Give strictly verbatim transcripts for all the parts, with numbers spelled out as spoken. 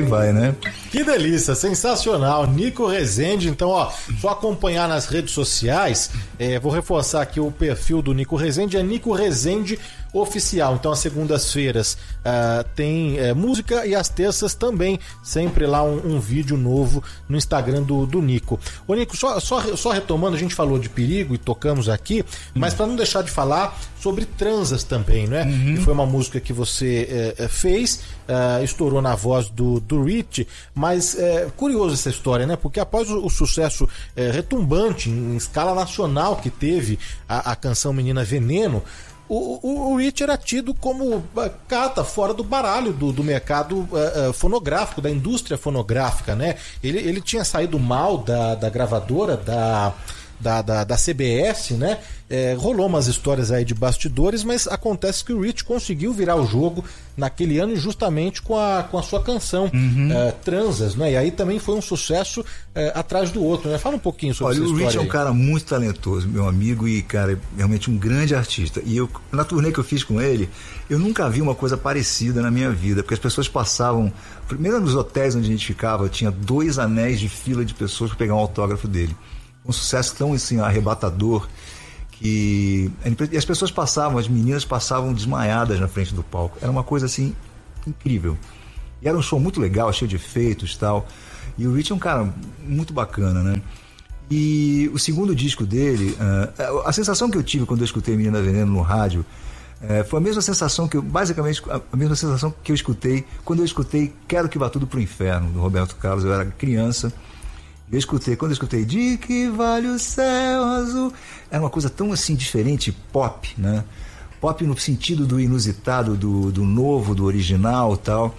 vai, né? Que delícia, sensacional. Nico Rezende, então, ó, só acompanhar nas redes sociais, é, vou reforçar aqui o perfil do Nico Rezende, é Nico Rezende Oficial. Então, às segundas-feiras uh, tem uh, música e às terças também, sempre lá um, um vídeo novo no Instagram do, do Nico. Ô Nico, só, só, só retomando, a gente falou de perigo e tocamos aqui, mas para não deixar de falar sobre Transas também, né? Uhum. Que foi uma música que você uh, fez, uh, estourou na voz do, do Rich, mas é curioso essa história, né? Porque após o, o sucesso uh, retumbante em, em escala nacional que teve a, a canção Menina Veneno, O, o, o Rich era tido como carta fora do baralho do, do mercado uh, uh, fonográfico, da indústria fonográfica, né? Ele, ele tinha saído mal da, da gravadora, da, da, da, da C B S, né? É, rolou umas histórias aí de bastidores, mas acontece que o Rich conseguiu virar o jogo naquele ano justamente com a, com a sua canção uhum. uh, Transas, né? E aí também foi um sucesso uh, atrás do outro, né? Fala um pouquinho sobre Olha, essa história. O Rich aí. É um cara muito talentoso, meu amigo, e cara, realmente um grande artista. E eu, na turnê que eu fiz com ele, eu nunca vi uma coisa parecida na minha vida, porque as pessoas passavam, primeiro nos hotéis onde a gente ficava, tinha dois anéis de fila de pessoas para pegar um autógrafo dele. Um sucesso tão assim, arrebatador, que e as pessoas passavam, as meninas passavam desmaiadas na frente do palco. Era uma coisa assim incrível. E era um show muito legal, cheio de efeitos e tal. E o Rich é um cara muito bacana, né? E o segundo disco dele, uh, a sensação que eu tive quando eu escutei Menina Veneno no rádio, uh, foi a mesma sensação que eu, basicamente a mesma sensação que eu escutei quando eu escutei Quero Que Vá Tudo Pro Inferno, do Roberto Carlos. Eu era criança. Eu escutei, quando eu escutei De Que Vale o Céu Azul, era uma coisa tão assim diferente, pop, né? Pop no sentido do inusitado, do, do novo, do original e tal.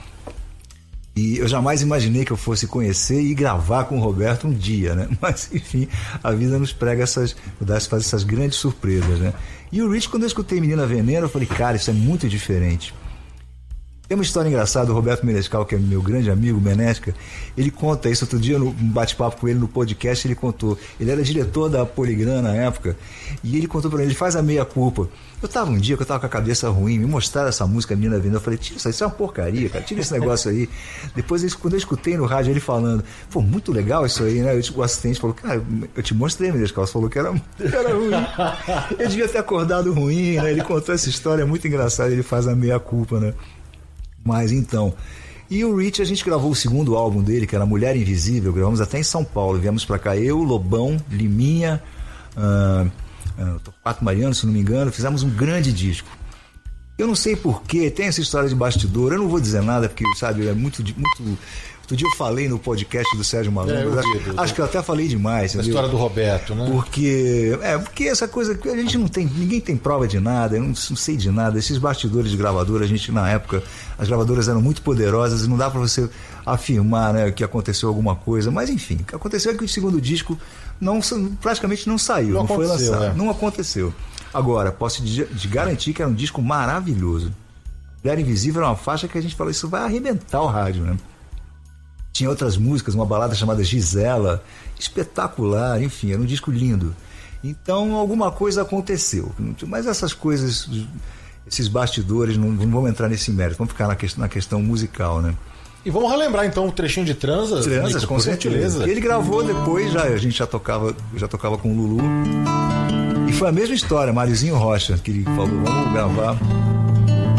E eu jamais imaginei que eu fosse conhecer e gravar com o Roberto um dia, né? Mas enfim, a vida nos prega essas, faz essas grandes surpresas, né? E o Rich, quando eu escutei Menina Veneno, eu falei, cara, isso é muito diferente. Tem uma história engraçada, o Roberto Menescal, que é meu grande amigo, Menesca, ele conta isso. Outro dia, no bate-papo com ele no podcast, ele contou. Ele era diretor da Poligram na época, e ele contou pra ele, ele faz a meia-culpa. Eu tava um dia que eu tava com a cabeça ruim, me mostraram essa música Menina Veneno, eu falei, tira isso aí, isso é uma porcaria, cara, tira esse negócio aí. Depois, quando eu escutei no rádio ele falando, pô, muito legal isso aí, né? O assistente falou, cara, eu te mostrei, Menescal, você falou que era, era ruim. Eu devia ter acordado ruim, né? Ele contou essa história, é muito engraçada, ele faz a meia-culpa, né? Mas então, e o Rich, a gente gravou o segundo álbum dele, que era Mulher Invisível, gravamos até em São Paulo, viemos pra cá, eu, Lobão, Liminha, uh, uh, Pato Mariano, se não me engano, fizemos um grande disco. Eu não sei porquê, tem essa história de bastidor, eu não vou dizer nada, porque, sabe, é muito... muito outro dia eu falei no podcast do Sérgio Malandro, é, acho, vi, acho que eu até falei demais. A história do Roberto, né? Porque, é, porque essa coisa que a gente não tem, ninguém tem prova de nada, eu não, não sei de nada. Esses bastidores de gravadora, a gente na época, as gravadoras eram muito poderosas e não dá pra você afirmar, né, que aconteceu alguma coisa. Mas enfim, o que aconteceu é que o segundo disco não, praticamente não saiu, não, não foi lançado, é. não aconteceu. Agora, posso te, te garantir que era um disco maravilhoso. Mulher Invisível era uma faixa que a gente falou, isso vai arrebentar o rádio, né? Tinha outras músicas, uma balada chamada Gisela, espetacular, enfim, era um disco lindo. Então, alguma coisa aconteceu. Mas essas coisas, esses bastidores, não, não vamos entrar nesse mérito, vamos ficar na questão, na questão musical, né? E vamos relembrar então o trechinho de Transas. Transas, Nico, com certeza. Ele gravou depois, já, a gente já tocava, já tocava com o Lulu. E foi a mesma história, Mariozinho Rocha, que ele falou, vamos gravar.